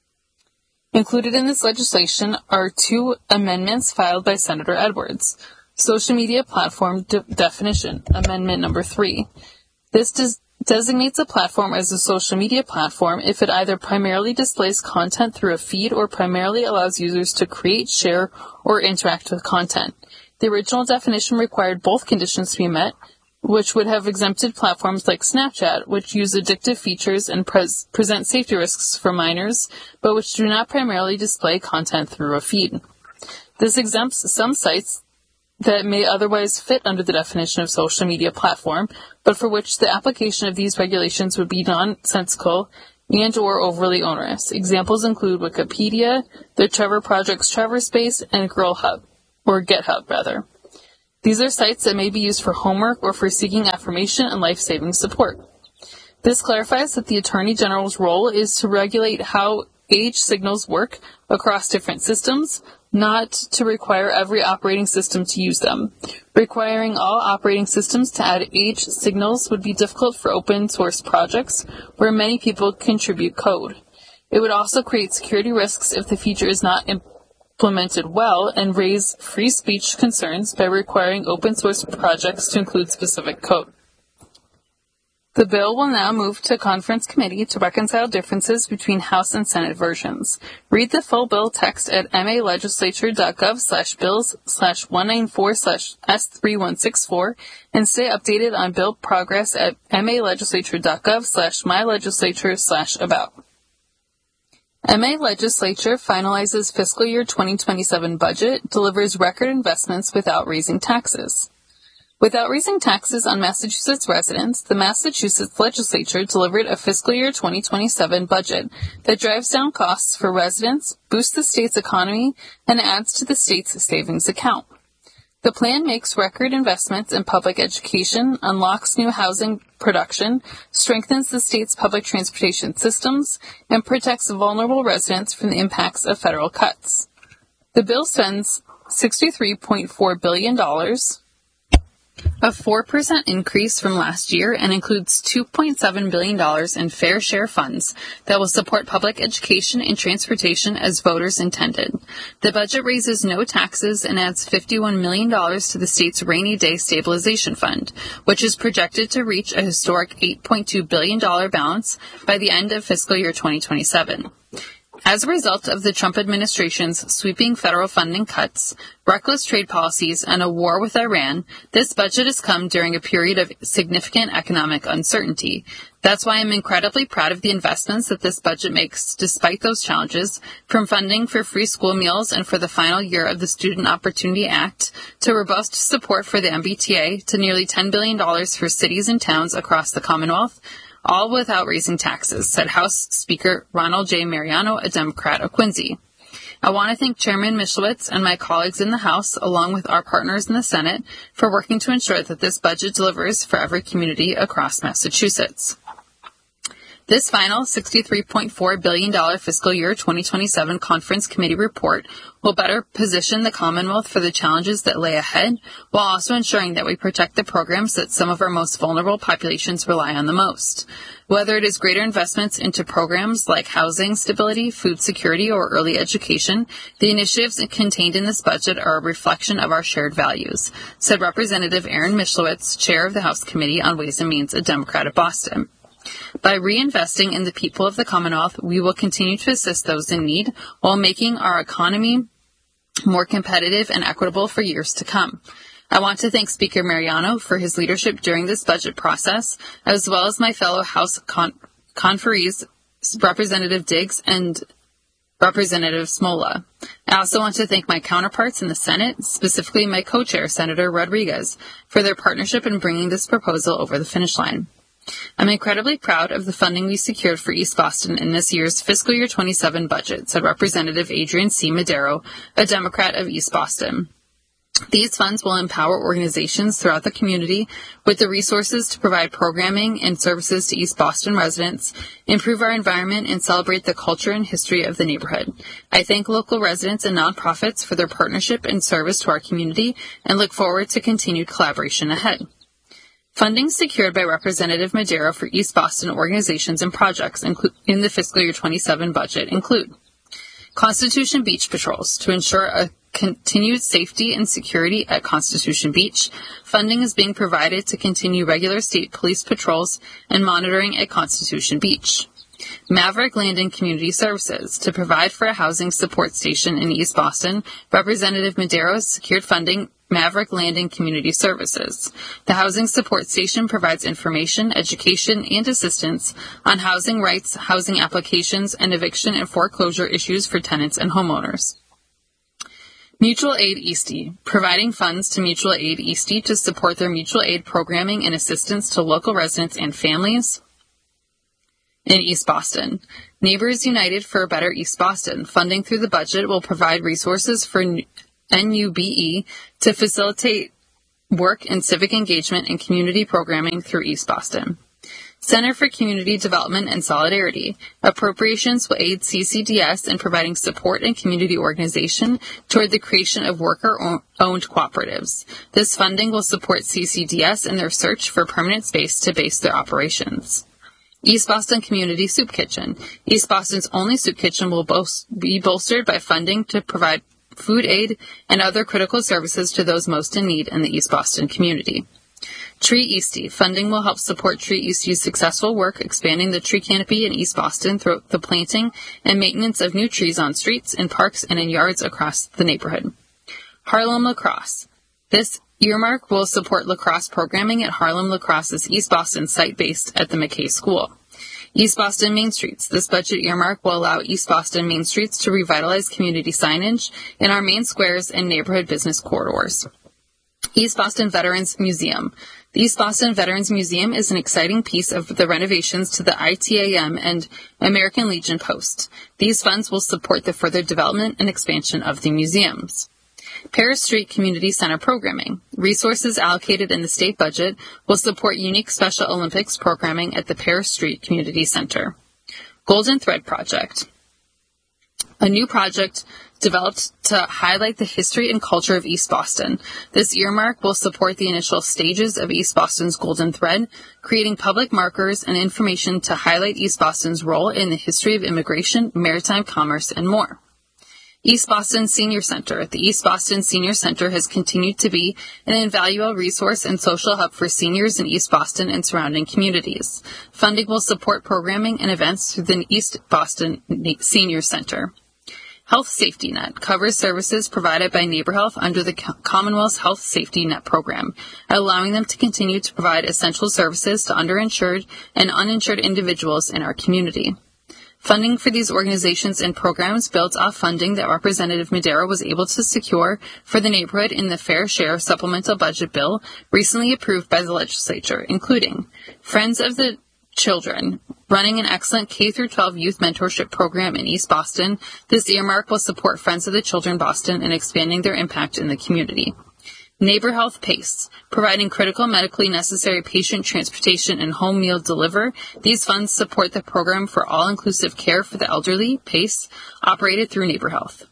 Included in this legislation are two amendments filed by Senator Edwards. Social media platform de- definition, Amendment Number three. This does designates a platform as a social media platform if it either primarily displays content through a feed or primarily allows users to create, share, or interact with content. The original definition required both conditions to be met, which would have exempted platforms like Snapchat, which use addictive features and pres- present safety risks for minors, but which do not primarily display content through a feed. This exempts some sites that may otherwise fit under the definition of social media platform, but for which the application of these regulations would be nonsensical and or overly onerous. Examples include Wikipedia, the Trevor Project's Trevor Space, and GirlHub, or GitHub, rather. These are sites that may be used for homework or for seeking affirmation and life-saving support. This clarifies that the Attorney General's role is to regulate how age signals work across different systems, not to require every operating system to use them. Requiring all operating systems to add age signals would be difficult for open-source projects where many people contribute code. It would also create security risks if the feature is not implemented well and raise free speech concerns by requiring open-source projects to include specific code. The bill will now move to conference committee to reconcile differences between House and Senate versions. Read the full bill text at malegislature.gov slash bills slash 194 slash S3164 and stay updated on bill progress at malegislature.gov slash mylegislature slash about. M A Legislature finalizes fiscal year twenty twenty-seven budget, delivers record investments without raising taxes. Without raising taxes on Massachusetts residents, the Massachusetts Legislature delivered a fiscal year twenty twenty-seven budget that drives down costs for residents, boosts the state's economy, and adds to the state's savings account. The plan makes record investments in public education, unlocks new housing production, strengthens the state's public transportation systems, and protects vulnerable residents from the impacts of federal cuts. The bill spends sixty-three point four billion dollars, a four percent increase from last year, and includes two point seven billion dollars in fair share funds that will support public education and transportation as voters intended. The budget raises no taxes and adds fifty-one million dollars to the state's Rainy Day Stabilization Fund, which is projected to reach a historic eight point two billion dollars balance by the end of fiscal year twenty twenty-seven. As a result of the Trump administration's sweeping federal funding cuts, reckless trade policies, and a war with Iran, this budget has come during a period of significant economic uncertainty. That's why I'm incredibly proud of the investments that this budget makes despite those challenges, from funding for free school meals and for the final year of the Student Opportunity Act, to robust support for the M B T A, to nearly ten billion dollars for cities and towns across the Commonwealth, all without raising taxes, said House Speaker Ronald J. Mariano, a Democrat of Quincy. I want to thank Chairman Michlowitz and my colleagues in the House, along with our partners in the Senate, for working to ensure that this budget delivers for every community across Massachusetts. This final sixty-three point four billion dollars fiscal year twenty twenty-seven Conference Committee report will better position the Commonwealth for the challenges that lay ahead, while also ensuring that we protect the programs that some of our most vulnerable populations rely on the most. Whether it is greater investments into programs like housing stability, food security, or early education, the initiatives contained in this budget are a reflection of our shared values, said Representative Aaron Michlowitz, chair of the House Committee on Ways and Means, a Democrat of Boston. By reinvesting in the people of the Commonwealth, we will continue to assist those in need while making our economy more competitive and equitable for years to come. I want to thank Speaker Mariano for his leadership during this budget process, as well as my fellow House con- conferees, Representative Diggs and Representative Smola. I also want to thank my counterparts in the Senate, specifically my co-chair, Senator Rodriguez, for their partnership in bringing this proposal over the finish line. I'm incredibly proud of the funding we secured for East Boston in this year's fiscal year twenty-seven budget, said Representative Adrian C. Madero, a Democrat of East Boston. These funds will empower organizations throughout the community with the resources to provide programming and services to East Boston residents, improve our environment, and celebrate the culture and history of the neighborhood. I thank local residents and nonprofits for their partnership and service to our community and look forward to continued collaboration ahead. Funding secured by Representative Madero for East Boston organizations and projects in the fiscal year twenty-seven budget include Constitution Beach Patrols to ensure a continued safety and security at Constitution Beach. Funding is being provided to continue regular state police patrols and monitoring at Constitution Beach. Maverick Landing Community Services to provide for a housing support station in East Boston. Representative Madero has secured funding Maverick Landing Community Services. The Housing Support Station provides information, education, and assistance on housing rights, housing applications, and eviction and foreclosure issues for tenants and homeowners. Mutual Aid Eastie, providing funds to Mutual Aid Eastie to support their mutual aid programming and assistance to local residents and families in East Boston. Neighbors United for a Better East Boston, funding through the budget, will provide resources for N U B E to facilitate work and civic engagement and community programming through East Boston. Center for Community Development and Solidarity. Appropriations will aid C C D S in providing support and community organization toward the creation of worker-owned cooperatives. This funding will support C C D S in their search for permanent space to base their operations. East Boston Community Soup Kitchen. East Boston's only soup kitchen will bol- be bolstered by funding to provide food aid and other critical services to those most in need in the East Boston community. Tree Eastie. Funding will help support Tree Eastie's successful work expanding the tree canopy in East Boston through the planting and maintenance of new trees on streets, in parks, and in yards across the neighborhood. Harlem Lacrosse. This earmark will support lacrosse programming at Harlem Lacrosse's East Boston site based at the McKay School. East Boston Main Streets. This budget earmark will allow East Boston Main Streets to revitalize community signage in our main squares and neighborhood business corridors. East Boston Veterans Museum. The East Boston Veterans Museum is an exciting piece of the renovations to the I T A M and American Legion Post. These funds will support the further development and expansion of the museums. Paris Street Community Center programming. Resources allocated in the state budget will support unique Special Olympics programming at the Paris Street Community Center. Golden Thread Project. A new project developed to highlight the history and culture of East Boston. This earmark will support the initial stages of East Boston's Golden Thread, creating public markers and information to highlight East Boston's role in the history of immigration, maritime commerce, and more. East Boston Senior Center. The East Boston Senior Center has continued to be an invaluable resource and social hub for seniors in East Boston and surrounding communities. Funding will support programming and events through the East Boston Senior Center. Health Safety Net covers services provided by NeighborHealth under the Commonwealth's Health Safety Net program, allowing them to continue to provide essential services to underinsured and uninsured individuals in our community. Funding for these organizations and programs builds off funding that Representative Madera was able to secure for the neighborhood in the Fair Share Supplemental Budget Bill recently approved by the legislature, including Friends of the Children, running an excellent K through twelve youth mentorship program in East Boston. This earmark will support Friends of the Children Boston in expanding their impact in the community. NeighborHealth PACE, providing critical medically necessary patient transportation and home meal deliver. These funds support the program for all-inclusive care for the elderly, PACE, operated through NeighborHealth.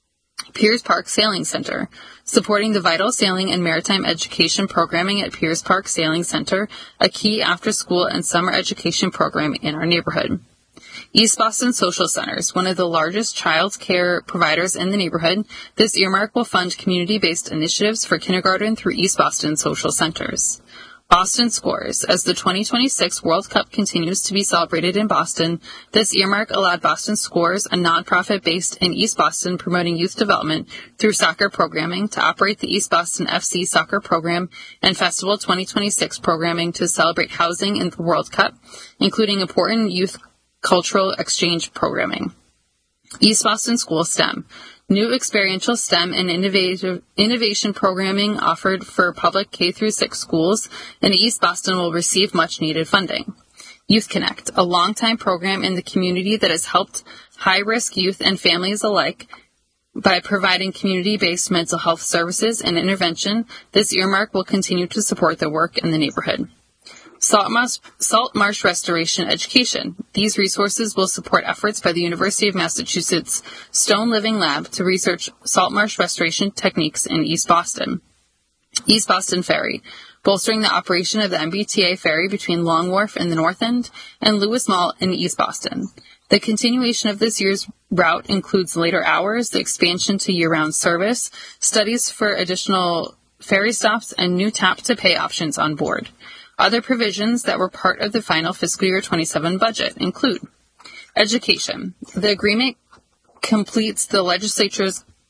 Piers Park Sailing Center, supporting the vital sailing and maritime education programming at Piers Park Sailing Center, a key after-school and summer education program in our neighborhood. East Boston Social Centers, one of the largest child care providers in the neighborhood. This earmark will fund community-based initiatives for kindergarten through East Boston Social Centers. Boston Scores. As the twenty twenty-six World Cup continues to be celebrated in Boston, this earmark allowed Boston Scores, a nonprofit based in East Boston promoting youth development through soccer programming, to operate the East Boston F C soccer program and Festival twenty twenty-six programming to celebrate housing in the World Cup, including important youth cultural exchange programming. East Boston School STEM. New experiential STEM and innovative innovation programming offered for public K through six schools in East Boston will receive much needed funding. Youth Connect, a longtime program in the community that has helped high-risk youth and families alike by providing community-based mental health services and intervention. This earmark will continue to support the work in the neighborhood. Salt Marsh, Salt Marsh Restoration Education. These resources will support efforts by the University of Massachusetts Stone Living Lab to research salt marsh restoration techniques in East Boston. East Boston Ferry, bolstering the operation of the M B T A ferry between Long Wharf in the North End and Lewis Mall in East Boston. The continuation of this year's route includes later hours, the expansion to year-round service, studies for additional ferry stops, and new tap-to-pay options on board. Other provisions that were part of the final fiscal year twenty-seven budget include education. The agreement completes the legislature's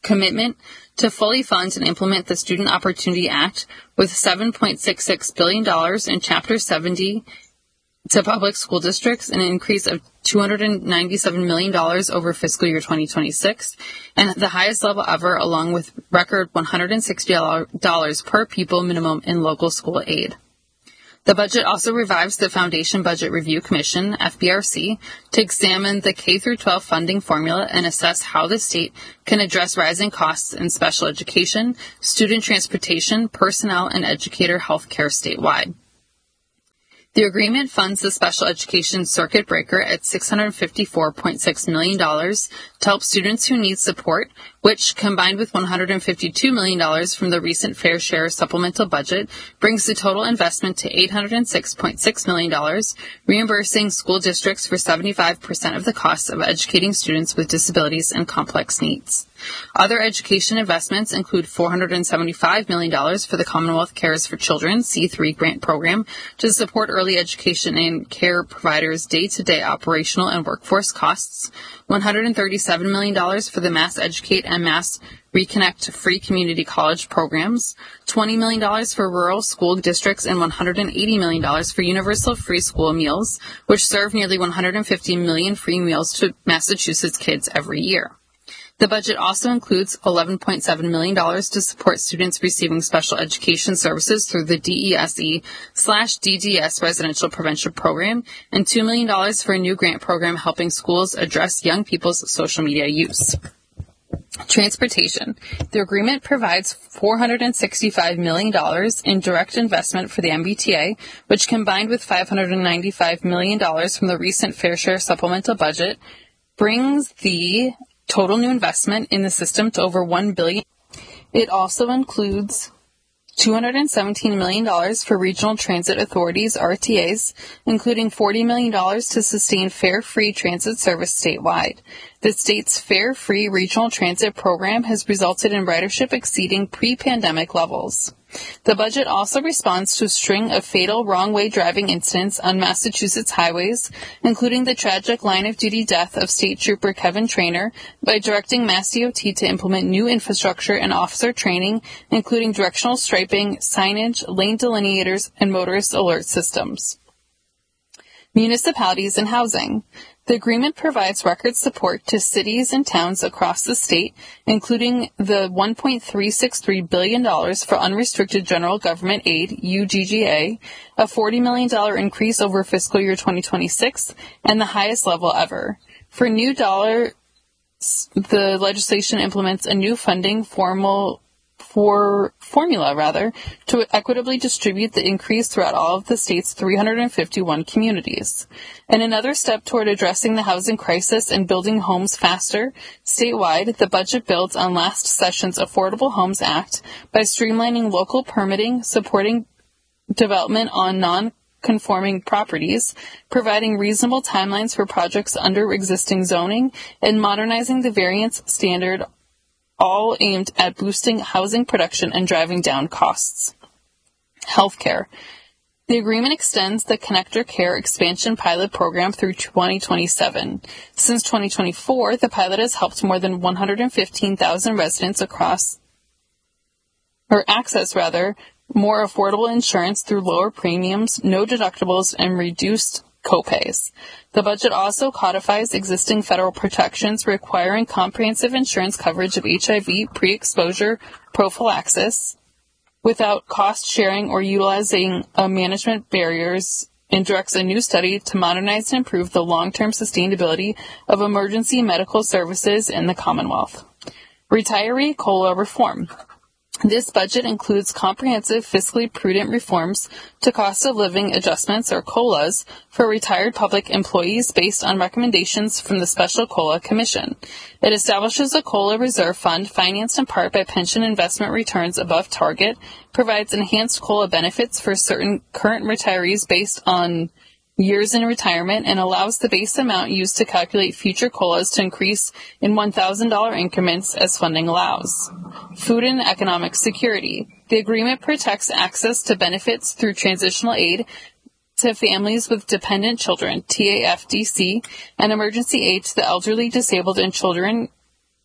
commitment to fully fund and implement the Student Opportunity Act with seven point six six billion dollars in Chapter seventy to public school districts, an increase of two hundred ninety-seven million dollars over fiscal year twenty twenty-six, and the highest level ever, along with record one hundred sixty dollars per pupil minimum in local school aid. The budget also revives the Foundation Budget Review Commission, F B R C, to examine the K through twelve funding formula and assess how the state can address rising costs in special education, student transportation, personnel, and educator health care statewide. The agreement funds the special education circuit breaker at six hundred fifty-four point six million dollars to help students who need support, which, combined with one hundred fifty-two million dollars from the recent Fair Share supplemental budget, brings the total investment to eight hundred six point six million dollars, reimbursing school districts for seventy-five percent of the costs of educating students with disabilities and complex needs. Other education investments include four hundred seventy-five million dollars for the Commonwealth Cares for Children C three grant program to support early education and care providers' day-to-day operational and workforce costs, one hundred thirty-seven million dollars for the Mass Educate and Mass Reconnect free community college programs, twenty million dollars for rural school districts, and one hundred eighty million dollars for universal free school meals, which serve nearly one hundred fifty million free meals to Massachusetts kids every year. The budget also includes eleven point seven million dollars to support students receiving special education services through the D E S E slash D D S residential prevention program and two million dollars for a new grant program helping schools address young people's social media use. Transportation. The agreement provides four hundred sixty-five million dollars in direct investment for the M B T A, which combined with five hundred ninety-five million dollars from the recent Fair Share supplemental budget, brings the total new investment in the system to over one billion dollars. It also includes two hundred seventeen million dollars for regional transit authorities, R T As, including forty million dollars to sustain fare-free transit service statewide. The state's fare-free regional transit program has resulted in ridership exceeding pre-pandemic levels. The budget also responds to a string of fatal wrong-way driving incidents on Massachusetts highways, including the tragic line-of-duty death of State Trooper Kevin Traynor, by directing Mass D O T to implement new infrastructure and officer training, including directional striping, signage, lane delineators, and motorist alert systems. Municipalities and housing. The agreement provides record support to cities and towns across the state, including the one point three six three billion dollars for unrestricted general government aid, U G G A, a forty million dollars increase over fiscal year twenty twenty-six, and the highest level ever. For new dollars, the legislation implements a new funding formal for formula rather to equitably distribute the increase throughout all of the state's three hundred fifty-one communities. In another step toward addressing the housing crisis and building homes faster, statewide, the budget builds on last session's Affordable Homes Act by streamlining local permitting, supporting development on non-conforming properties, providing reasonable timelines for projects under existing zoning, and modernizing the variance standard, all aimed at boosting housing production and driving down costs. Healthcare. The agreement extends the Connector Care Expansion Pilot Program through twenty twenty-seven. Since twenty twenty-four, the pilot has helped more than one hundred fifteen thousand residents across, or access rather, more affordable insurance through lower premiums, no deductibles, and reduced copays. The budget also codifies existing federal protections requiring comprehensive insurance coverage of H I V pre-exposure prophylaxis without cost sharing or utilizing uh, management barriers, and directs a new study to modernize and improve the long-term sustainability of emergency medical services in the Commonwealth. Retiree COLA reform. This budget includes comprehensive fiscally prudent reforms to cost of living adjustments, or COLAs, for retired public employees based on recommendations from the Special COLA Commission. It establishes a COLA reserve fund financed in part by pension investment returns above target, provides enhanced COLA benefits for certain current retirees based on years in retirement, and allows the base amount used to calculate future COLAs to increase in one thousand dollars increments as funding allows. Food and economic security. The agreement protects access to benefits through transitional aid to families with dependent children, T A F D C, and emergency aid to the elderly, disabled, and children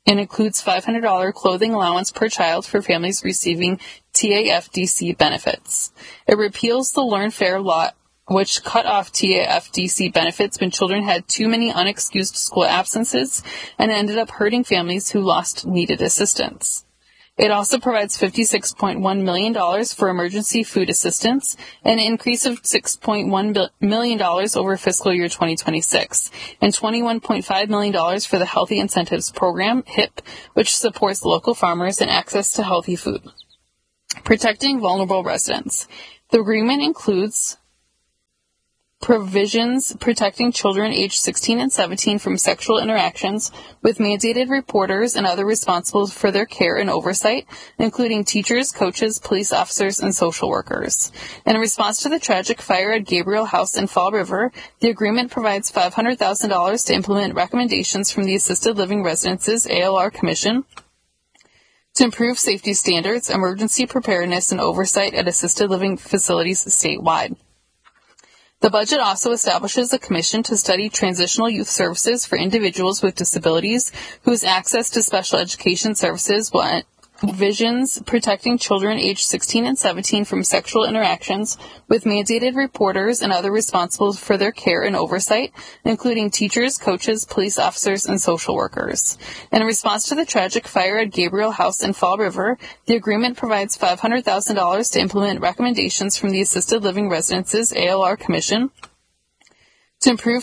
and includes five hundred dollars clothing allowance per child for families receiving T A F D C benefits. It repeals the Learn Fair law, which cut off T A F D C benefits when children had too many unexcused school absences and ended up hurting families who lost needed assistance. It also provides fifty-six point one million dollars for emergency food assistance, an increase of six point one million dollars over fiscal year twenty twenty-six, and twenty-one point five million dollars for the Healthy Incentives Program, H I P, which supports local farmers and access to healthy food. Protecting vulnerable residents. The agreement includes provisions protecting children aged sixteen and seventeen from sexual interactions with mandated reporters and other responsible for their care and oversight, including teachers, coaches, police officers, and social workers. In response to the tragic fire at Gabriel House in Fall River, the agreement provides five hundred thousand dollars to implement recommendations from the Assisted Living Residences A L R Commission to improve safety standards, emergency preparedness, and oversight at assisted living facilities statewide. The budget also establishes a commission to study transitional youth services for individuals with disabilities whose access to special education services will visions protecting children aged sixteen and seventeen from sexual interactions with mandated reporters and other responsible for their care and oversight, including teachers, coaches, police officers, and social workers. In response to the tragic fire at Gabriel House in Fall River, the agreement provides five hundred thousand dollars to implement recommendations from the Assisted Living Residences A L R Commission to improve